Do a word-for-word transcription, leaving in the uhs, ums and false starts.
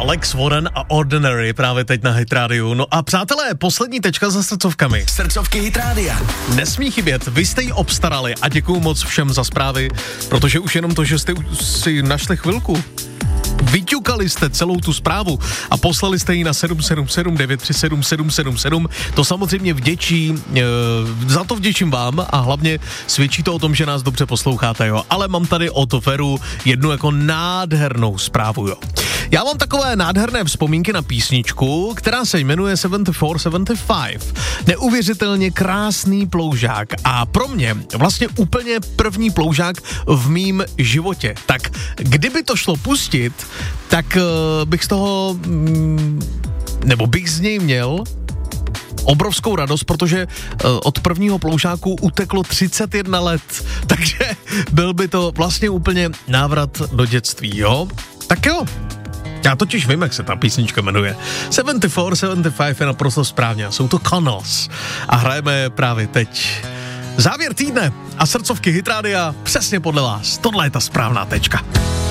Lex Warren a Ordinary právě teď na Hit Radio. No a přátelé, poslední tečka za srdcovkami. Srdcovky Hit Radia. Nesmí chybět, vy jste ji obstarali a děkuju moc všem za zprávy, protože už jenom to, že jste si našli chvilku, vyťukali jste celou tu zprávu a poslali jste ji na sedm sedm sedm devět tři sedm sedm sedm sedm. To samozřejmě vděčí, e, za to vděčím vám a hlavně svědčí to o tom, že nás dobře posloucháte, jo. Ale mám tady od Feru jednu jako nádhernou zprávu, jo. Já mám takové nádherné vzpomínky na písničku, která se jmenuje sedmdesát čtyři sedmdesát pět. Neuvěřitelně krásný ploužák a pro mě vlastně úplně první ploužák v mým životě. Tak kdyby to šlo pustit, tak uh, bych z toho, mm, nebo bych z něj měl obrovskou radost, protože uh, od prvního ploužáku uteklo třicet jedna let, takže byl by to vlastně úplně návrat do dětství, jo? Tak jo. Já totiž vím, jak se ta písnička jmenuje. sedmdesát čtyři sedmdesát pět je naprosto správně, jsou to Connells a hrajeme právě teď. Závěr týdne a srdcovky Hit Radia přesně podle vás. Tohle je ta správná tečka.